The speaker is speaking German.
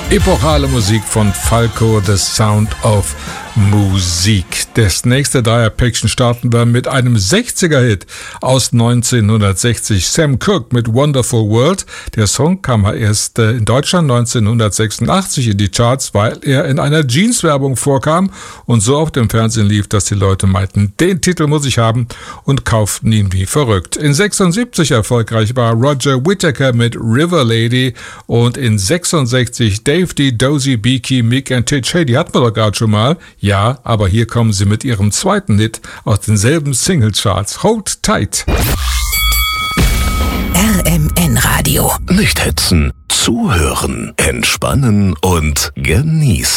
Epochale Musik von Falco, The Sound of Musik. Das nächste Dreierpäckchen starten wir mit einem 60er-Hit aus 1960. Sam Cooke mit Wonderful World. Der Song kam erst in Deutschland 1986 in die Charts, weil er in einer Jeans-Werbung vorkam und so auf dem Fernsehen lief, dass die Leute meinten, den Titel muss ich haben und kauften ihn wie verrückt. In 76 erfolgreich war Roger Whittaker mit River Lady und in 66 Dave D, Dozy, Beaky, Mick and Titch. Hey, die hatten wir doch gerade schon mal. Ja, aber hier kommen sie mit ihrem zweiten Hit aus denselben Singlecharts. Hold Tight. RMN Radio. Nicht hetzen, zuhören, entspannen und genießen.